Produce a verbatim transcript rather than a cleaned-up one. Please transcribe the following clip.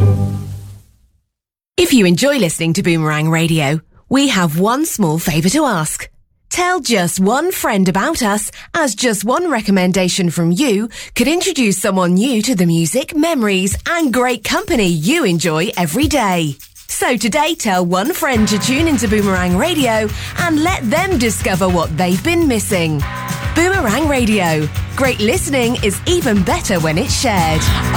If you enjoy listening to Boomerang Radio, we have one small favour to ask. Tell just one friend about us, as just one recommendation from you could introduce someone new to the music, memories and great company you enjoy every day. So today, tell one friend to tune into Boomerang Radio and let them discover what they've been missing. Boomerang Radio. Great listening is even better when it's shared.